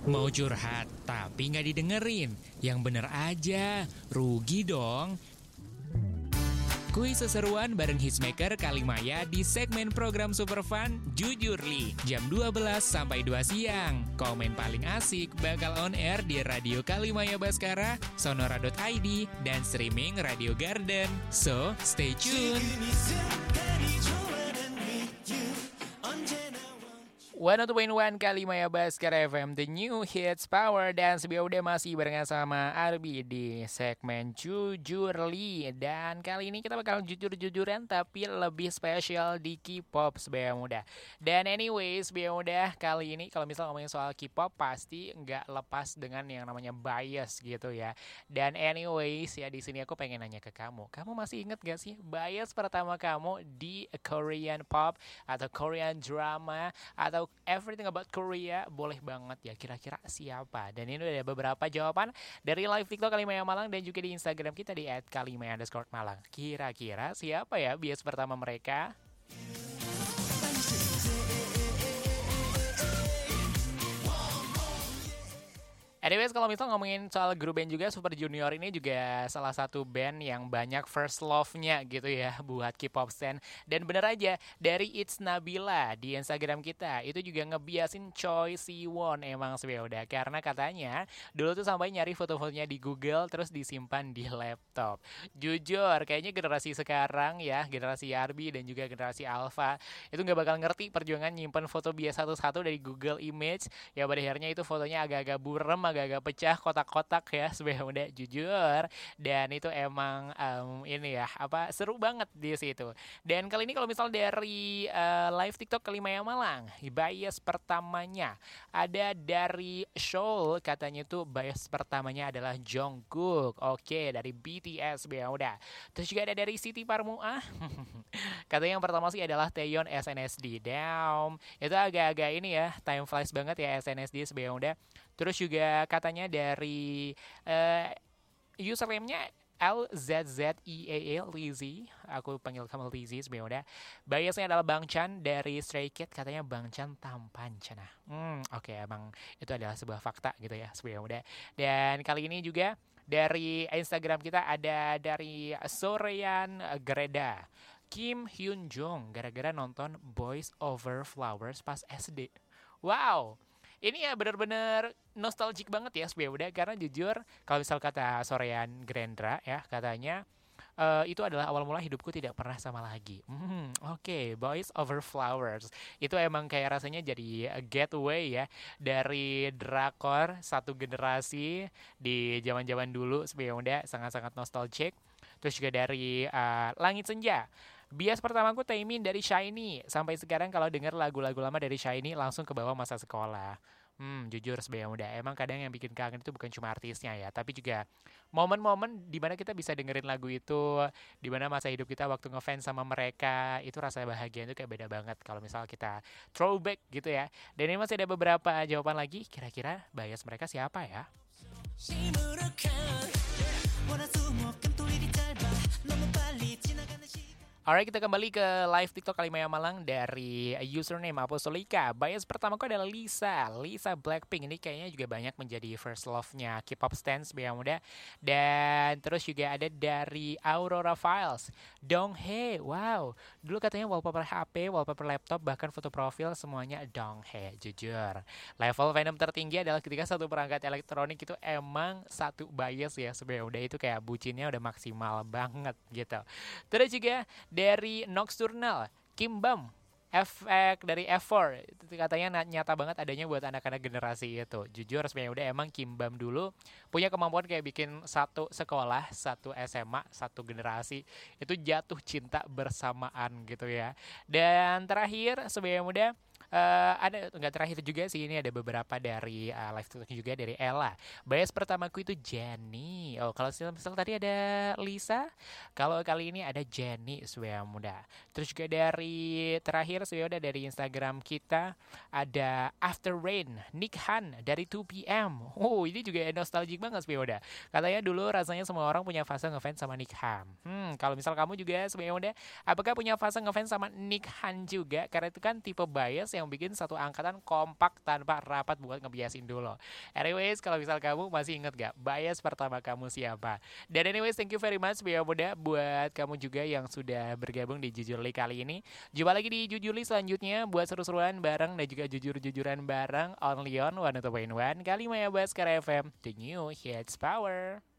Mau curhat, tapi nggak didengerin. Yang bener aja, rugi dong. Kuis seseruan bareng Hitsmaker Kalimaya di segmen program Super Fun Jujur Li, jam 12 sampai 2 siang. Komen paling asik bakal on air di Radio Kalimaya Baskara, Sonora.id, dan streaming Radio Garden. So, stay tune. 102.1 Kalimaya Baskara FM, The New Hits Power. Dan sebelum udah masih barengan sama Arbi di segmen Jujur Li. Dan kali ini kita bakal jujur-jujuran tapi lebih spesial di K-pop sebaya muda. Dan anyways, sebaya muda, kali ini kalau misal ngomongin soal K-pop pasti nggak lepas dengan yang namanya bias gitu ya. Dan anyways ya, di sini aku pengen nanya ke kamu. Kamu masih inget gak sih bias pertama kamu di Korean pop atau Korean drama atau everything about Korea? Boleh banget ya, kira-kira siapa? Dan ini udah ada beberapa jawaban dari live TikTok Kalimaya Malang dan juga di Instagram kita di @kalimaya_malang. Kira-kira siapa ya bias pertama mereka? Anyways, kalau misal ngomongin soal grup band juga, Super Junior ini juga salah satu band yang banyak first love-nya gitu ya buat K-pop stan. Dan bener aja, dari It's Nabila di Instagram kita, itu juga ngebiasin Choi Siwon emang udah. Karena katanya, dulu tuh sampai nyari foto-fotonya di Google, terus disimpan di laptop. Jujur, kayaknya generasi sekarang ya, generasi Arbi dan juga generasi Alpha, itu nggak bakal ngerti perjuangan nyimpen foto biasa satu-satu dari Google Image. Ya pada akhirnya itu fotonya agak-agak burem, agak-agak pecah, kotak-kotak ya sebenarnya udah jujur. Dan itu emang ini ya seru banget di situ. Dan kali ini kalau misal dari live TikTok Kalimaya Malang, bias pertamanya ada dari Seoul, katanya tuh bias pertamanya adalah Jungkook. Oke, dari BTS ya udah. Terus juga ada dari Siti Parmuah. Katanya yang pertama sih adalah Taeyeon SNSD. Damn, itu agak-agak ini ya, time flies banget ya SNSD sebenarnya udah. Terus juga katanya dari username-nya LZZEAA Lizzy, aku panggil kamu Lizzy sebenarnya. Biasnya adalah Bang Chan dari Stray Kids, katanya Bang Chan tampan cenah. Oke, emang itu adalah sebuah fakta gitu ya sebenarnya. Dan kali ini juga dari Instagram kita ada dari Sorean Greda, Kim Hyun Jong, gara-gara nonton Boys Over Flowers pas SD. Wow, ini ya benar-benar nostalgic banget ya udah, karena jujur kalau misal kata Sorean Grendra ya, katanya itu adalah awal mula hidupku tidak pernah sama lagi. Oke, Boys Over Flowers itu emang kayak rasanya jadi getaway ya dari drakor satu generasi di zaman-zaman dulu udah, sangat-sangat nostalgic. Terus juga dari Langit Senja. Bias pertamaku Taemin dari Shiny. Sampai sekarang kalau denger lagu-lagu lama dari Shiny langsung ke bawah masa sekolah. Jujur sebenarnya muda, emang kadang yang bikin kangen itu bukan cuma artisnya ya, tapi juga momen-momen dimana kita bisa dengerin lagu itu, dimana masa hidup kita waktu ngefans sama mereka, itu rasa bahagia itu kayak beda banget kalau misal kita throwback gitu ya. Dan ini masih ada beberapa jawaban lagi, kira-kira bias mereka siapa ya? Alright, kita kembali ke live TikTok Kalimaya Malang dari username Apostolika. Bias pertamaku adalah Lisa Blackpink. Ini kayaknya juga banyak menjadi first love-nya K-pop stans yang muda. Dan terus juga ada dari Aurora Files, Donghae. Wow, dulu katanya wallpaper HP, wallpaper laptop, bahkan foto profil semuanya Donghae. Jujur, level fandom tertinggi adalah ketika satu perangkat elektronik itu emang satu bias ya sebenarnya udah, itu kayak bucinnya udah maksimal banget gitu. Terus juga dari Nocturnal, Kimbam, efek dari F4, itu katanya nyata banget adanya buat anak-anak generasi itu. Jujur sebenarnya udah emang Kimbam dulu punya kemampuan kayak bikin satu sekolah, satu SMA, satu generasi itu jatuh cinta bersamaan gitu ya. Dan terakhir sebenarnya udah ada nggak terakhir juga sih, ini ada beberapa dari live TikTok juga dari Ella. Bias pertamaku itu Jennie. Oh, kalau misal tadi ada Lisa, kalau kali ini ada Jennie sebenarnya muda. Terus juga dari terakhir sebenarnya dari Instagram kita ada After Rain, Nick Han dari 2PM. Oh, ini juga nostalgic banget sebenarnya. Katanya dulu rasanya semua orang punya fase ngefans sama Nick Han. Kalau misal kamu juga sebenarnya udah, apakah punya fase ngefans sama Nick Han juga? Karena itu kan tipe bias yang yang bikin satu angkatan kompak tanpa rapat buat ngebiasin dulu. Anyways, kalau misal kamu masih inget gak bias pertama kamu siapa? Dan anyways, thank you very much Bea Muda buat kamu juga yang sudah bergabung di Jujurli kali ini. Jumpa lagi di Jujurli selanjutnya buat seru-seruan bareng dan juga jujur-jujuran bareng only on 102.1 Kalimaya Baskara FM, The New Hits Power.